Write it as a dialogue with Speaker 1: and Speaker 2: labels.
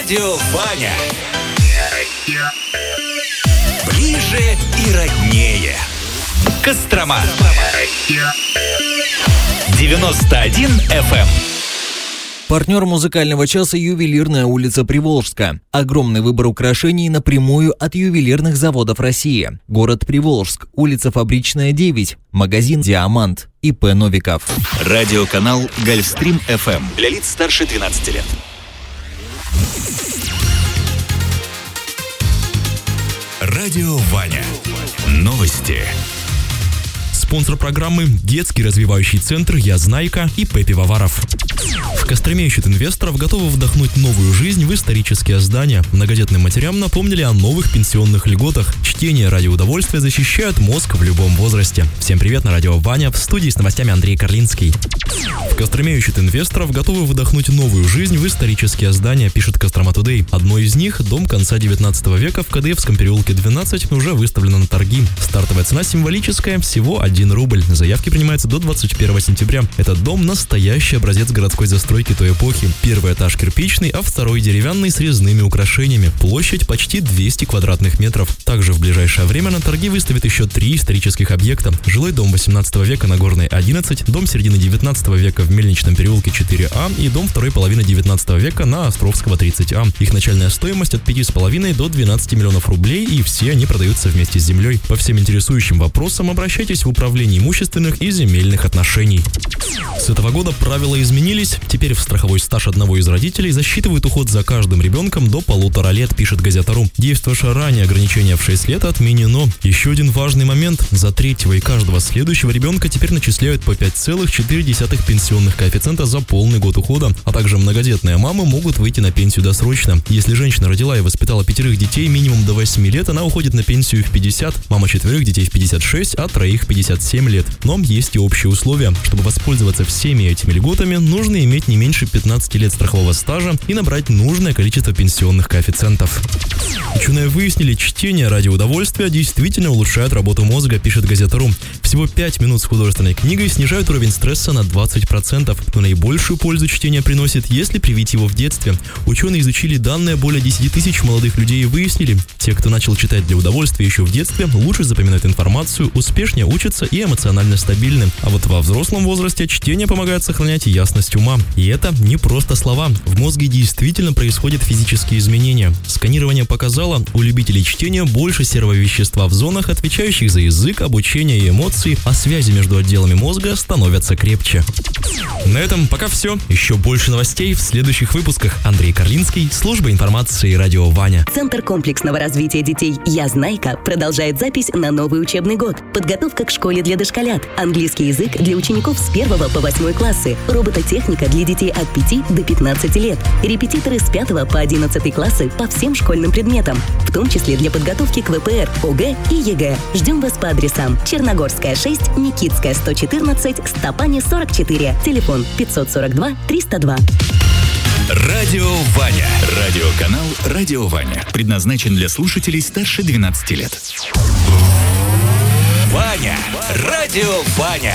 Speaker 1: Радио Ваня. Ближе и роднее. Кострома. 91 FM.
Speaker 2: Партнер музыкального часа «Ювелирная улица Приволжска». Огромный выбор украшений напрямую от ювелирных заводов России. Город Приволжск, улица Фабричная, 9. Магазин «Диамант». ИП Новиков.
Speaker 1: Радиоканал «Гольфстрим FM». Для лиц старше 12 лет. Радио Ваня. Новости.
Speaker 3: Спонсор программы – детский развивающий центр «Я Знайка» и ИП Пивоваров. В Костроме ищут инвесторов, готовы вдохнуть новую жизнь в исторические здания. Многодетным матерям напомнили о новых пенсионных льготах. Чтение ради удовольствия защищает мозг в любом возрасте. Всем привет, на радио Ваня, в студии с новостями Андрей Карлинский. В Костроме ищут инвесторов, готовы вдохнуть новую жизнь в исторические здания, пишет Кострома Тудей. Одно из них, дом конца 19 века в КДФском переулке 12, уже выставлено на торги. Стартовая цена символическая, всего 1 рубль. Заявки принимаются до 21 сентября. Этот дом – настоящий образец городской застройки той эпохи. Первый этаж кирпичный, а второй деревянный с резными украшениями. Площадь почти 200 квадратных метров. Также в ближайшее время на торги выставят еще 3 исторических объекта. Жилой дом 18 века на Горной 11, дом середины 19 века в Мельничном переулке 4А и дом второй половины 19 века на Островского 30А. Их начальная стоимость от 5,5 до 12 миллионов рублей, и все они продаются вместе с землей. По всем интересующим вопросам обращайтесь в Управление имущественных и земельных отношений. С этого года правила изменились. Теперь в страховой стаж одного из родителей засчитывают уход за каждым ребенком до 1,5 лет, пишет Газета.ру. Действовавшее ранее ограничение в 6 лет отменено. Еще один важный момент. За третьего и каждого следующего ребенка теперь начисляют по 5,4 пенсионных коэффициента за полный год ухода. А также многодетные мамы могут выйти на пенсию досрочно. Если женщина родила и воспитала 5 детей минимум до 8 лет, она уходит на пенсию в 50, мама 4 детей в 56, а 3 в 57 лет. Но есть и общие условия. Чтобы воспользоваться всеми этими льготами, нужно иметь не меньше 15 лет страхового стажа и набрать нужное количество пенсионных коэффициентов. Ученые выяснили, чтение ради удовольствия действительно улучшает работу мозга, пишет Газета.ру. Всего 5 минут с художественной книгой снижают уровень стресса на 20%, но наибольшую пользу чтение приносит, если привить его в детстве. Ученые изучили данные более 10 тысяч молодых людей и выяснили, те, кто начал читать для удовольствия еще в детстве, лучше запоминают информацию, успешнее учатся и эмоционально стабильны. А вот во взрослом возрасте чтение помогает сохранять ясность ума. И это не просто слова. В мозге действительно происходят физические изменения. Сканирование показало, у любителей чтения больше серого вещества в зонах, отвечающих за язык, обучение и эмоции, а связи между отделами мозга становятся крепче. На этом пока все. Еще больше новостей в следующих выпусках. Андрей Карлинский, служба информации «Радио Ваня».
Speaker 4: Центр комплексного развития детей «Я Знайка» продолжает запись на новый учебный год. Подготовка к школе для дошколят, английский язык для учеников с 1 по 8 классы, робототехника для детей от 5 до 15 лет, репетиторы с 5 по 11 классы по всем школьным предметам, в том числе для подготовки к ВПР, ОГЭ и ЕГЭ. Ждем вас по адресам: Черногорская, 6, Никитская, 114, Стопани, 44, телефон 542 302.
Speaker 1: Радио Ваня. Радиоканал «Радио Ваня». Предназначен для слушателей старше 12 лет. Ваня. Радио Ваня.